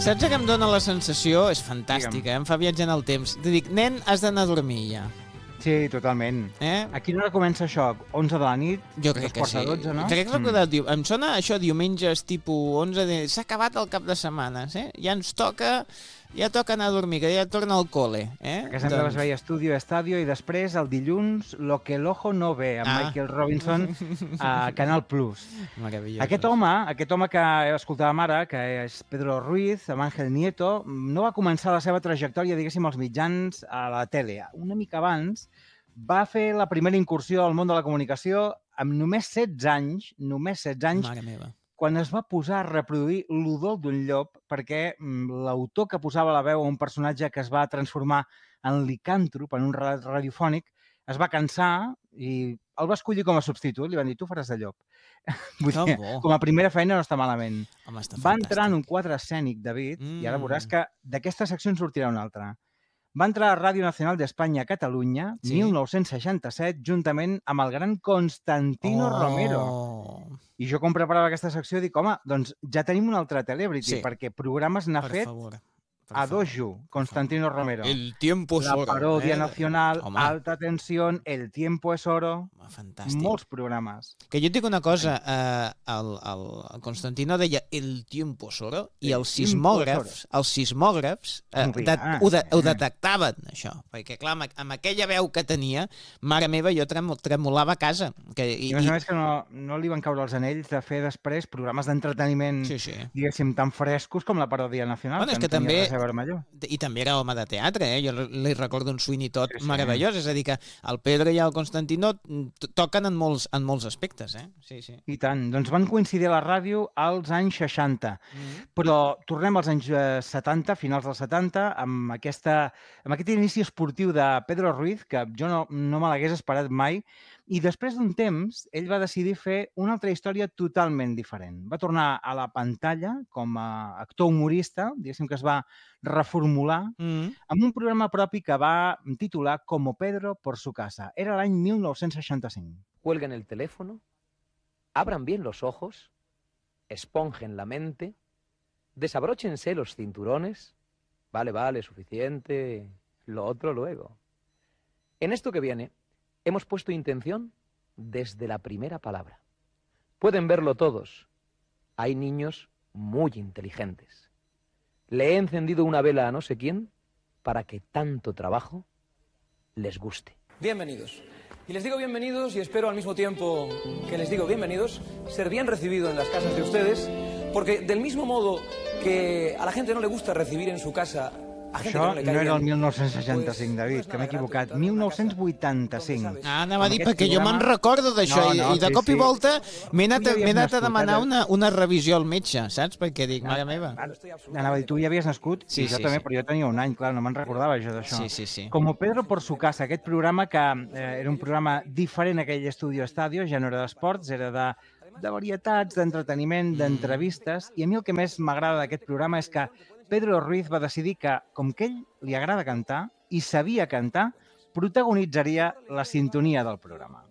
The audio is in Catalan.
Saps que em dóna la sensació? És fantàstica, em fa viatjar en el temps. Te dic, nen, has d'anar a dormir ja. Sí, totalment. A quina hora comença això? 11 de la nit? Jo crec que sí. 12, no? Crec que em sona això diumenges tipus 11 de... S'ha acabat el cap de setmana, ja ens toca... Ja toca anar a dormir, que ja torna al col·le. A casa meva es veia Estudio Estadio i després el dilluns Lo que el ojo no ve, amb Michael Robinson a Canal Plus. Meravellós. Aquest home que escoltàvem ara, que és Pedro Ruiz, amb Ángel Nieto, no va començar la seva trajectòria, diguéssim, als mitjans a la tele. Una mica abans va fer la primera incursió al món de la comunicació amb només 16 anys, Mare meva. quan es va posar a reproduir l'udol d'un llop, perquè l'autor que posava la veu a un personatge que es va transformar en licàntrop, en un relat radiofònic, es va cansar i el va escollir com a substitut. Li van dir, tu faràs de llop. Vull dir, com a primera feina no està malament. Home, està va entrar en un quadre escènic, David, i ara veuràs que d'aquesta secció en sortirà una altra. Va entrar a Ràdio Nacional d'Espanya a Catalunya, 1967, juntament amb el gran Constantino Romero. I jo, quan preparava aquesta secció, dic, home, doncs ja tenim un altre celebrity, perquè programes n'ha fet a dojo, Constantino Romero. El tiempo es oro. La parodia nacional, Alta tensión, El tiempo es oro. Fantàstic. Molts programes. Que jo et dic una cosa, el Constantino deia El tiempo es oro i els sismògrafs ho detectaven, això. Perquè, clar, amb aquella veu que tenia, mare meva, jo tremolava a casa. I a més que no li van caure els anells de fer després programes d'entreteniment, diguéssim, tan frescos com la parodia nacional. Bueno, és que també... I també era home de teatre, jo li recordo un Sweeney Todd meravellós, és a dir que el Pedro i el Constantino toquen en molts aspectes, Sí. I tant, doncs van coincidir a la ràdio als anys 60, però tornem als anys 70, finals dels 70, amb aquest inici esportiu de Pedro Ruiz, que jo no me l'hagués esperat mai, i després d'un temps, ell va decidir fer una altra història totalment diferent. Va tornar a la pantalla com a actor humorista, diguéssim que es va reformular, amb un programa propi que va titular Como Pedro por su casa. Era l'any 1965. Cuelguen el teléfono, abran bien los ojos, esponjen la mente, desabróchense los cinturones. Vale, suficiente. Lo otro luego. En esto que viene... hemos puesto intención desde la primera palabra. Pueden verlo todos. Hay niños muy inteligentes. Le he encendido una vela a no sé quién para que tanto trabajo les guste. Bienvenidos. Y les digo bienvenidos y espero al mismo tiempo que les digo bienvenidos, ser bien recibido en las casas de ustedes, porque del mismo modo que a la gente no le gusta recibir en su casa... Això no era el 1965, David, que m'he equivocat. 1985. Anava a dir, perquè jo me'n recordo d'això, i de cop i volta m'he anat a demanar una revisió al metge, saps? Perquè dic, mare meva. Anava a dir, tu ja havies nascut? Sí, jo també, però jo tenia un any, clar, no me'n recordava això d'això. Sí. Como Pedro por su casa, aquest programa que era un programa diferent a aquell Estudio Estadio, ja no era d'esports, era de varietats, d'entreteniment, d'entrevistes, i a mi el que més m'agrada d'aquest programa és que Pedro Ruiz va decidir que, com que ell li agrada cantar i sabia cantar, protagonitzaria la sintonia del programa.